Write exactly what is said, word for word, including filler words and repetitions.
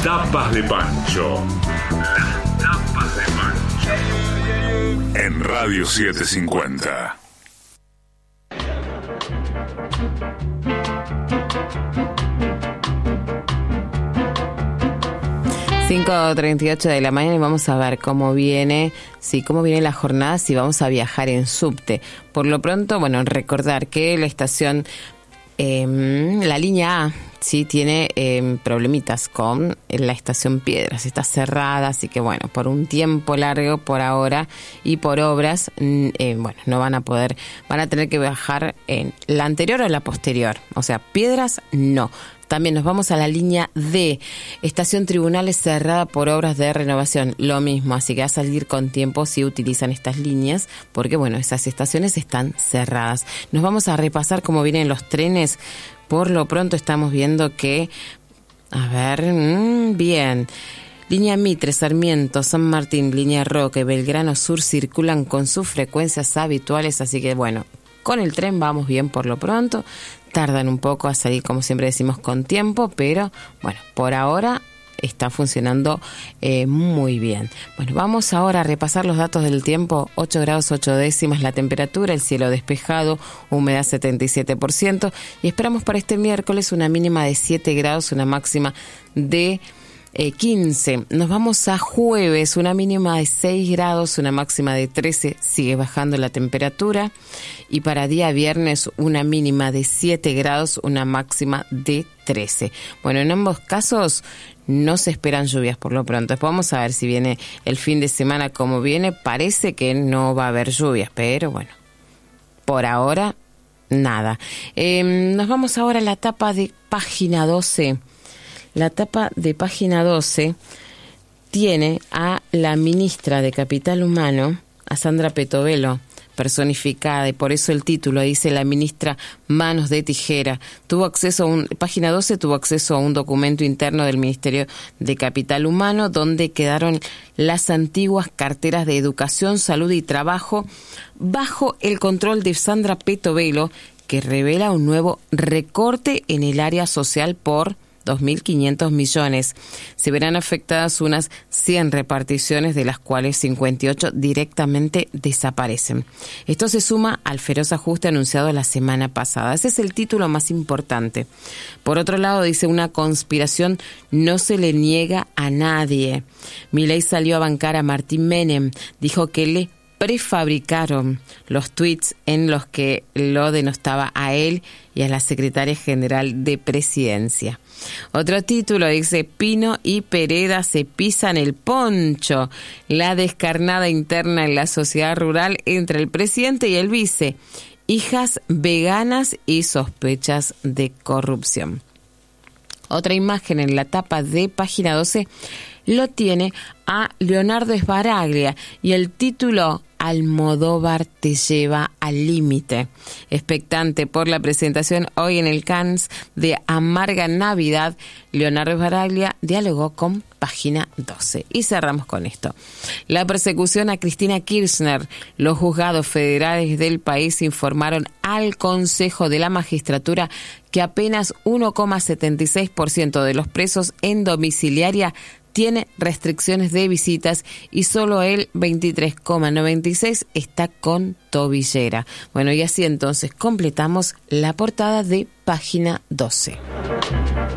tapas de Pancho. Las tapas de Pancho. En Radio setecientos cincuenta. cinco treinta y ocho de la mañana y vamos a ver cómo viene, sí, cómo viene la jornada, si vamos a viajar en subte. Por lo pronto, bueno, recordar que la estación, eh, la línea A, sí, tiene eh, problemitas con la estación Piedras, está cerrada, así que bueno, por un tiempo largo por ahora y por obras, eh, bueno, no van a poder, van a tener que viajar en la anterior o la posterior, o sea, Piedras no. También nos vamos a la línea D, estación Tribunales cerrada por obras de renovación, lo mismo, así que a salir con tiempo si utilizan estas líneas, porque bueno, esas estaciones están cerradas. Nos vamos a repasar cómo vienen los trenes. Por lo pronto estamos viendo que, a ver, mmm, bien, línea Mitre, Sarmiento, San Martín, línea Roque, Belgrano Sur circulan con sus frecuencias habituales, así que bueno, con el tren vamos bien por lo pronto. Tardan un poco a salir, como siempre decimos, con tiempo, pero bueno, por ahora está funcionando eh, muy bien. Bueno, vamos ahora a repasar los datos del tiempo. ocho grados ocho décimas la temperatura, el cielo despejado, humedad setenta y siete por ciento y esperamos para este miércoles una mínima de siete grados, una máxima de Eh, quince. Nos vamos a jueves, una mínima de seis grados, una máxima de trece, sigue bajando la temperatura. Y para día viernes, una mínima de siete grados, una máxima de trece. Bueno, en ambos casos no se esperan lluvias por lo pronto. Después vamos a ver si viene el fin de semana como viene. Parece que no va a haber lluvias, pero bueno, por ahora nada. Eh, nos vamos ahora a la etapa de página doce. La tapa de página doce tiene a la ministra de Capital Humano, a Sandra Petovelo, personificada, y por eso el título dice la ministra Manos de Tijera. Tuvo acceso a un, página doce tuvo acceso a un documento interno del Ministerio de Capital Humano donde quedaron las antiguas carteras de Educación, Salud y Trabajo bajo el control de Sandra Petovelo, que revela un nuevo recorte en el área social por dos mil quinientos millones. Se verán afectadas unas cien reparticiones, de las cuales cincuenta y ocho directamente desaparecen. Esto se suma al feroz ajuste anunciado la semana pasada. Ese es el título más importante. Por otro lado, dice, una conspiración no se le niega a nadie. Milei salió a bancar a Martín Menem. Dijo que le prefabricaron los tweets en los que lo denostaba a él y a la secretaria general de Presidencia. Otro título dice, Pino y Pereda se pisan el poncho. La descarnada interna en la sociedad rural entre el presidente y el vice. Hijas veganas y sospechas de corrupción. Otra imagen en la tapa de página doce lo tiene a Leonardo Sbaraglia y el título Almodóvar te lleva al límite. Expectante por la presentación hoy en el Cannes de Amarga Navidad, Leonardo Sbaraglia dialogó con página doce. Y cerramos con esto. La persecución a Cristina Kirchner. Los juzgados federales del país informaron al Consejo de la Magistratura que apenas uno coma setenta y seis por ciento de los presos en domiciliaria tiene restricciones de visitas y solo el veintitrés coma noventa y seis está con tobillera. Bueno, y así entonces completamos la portada de página doce.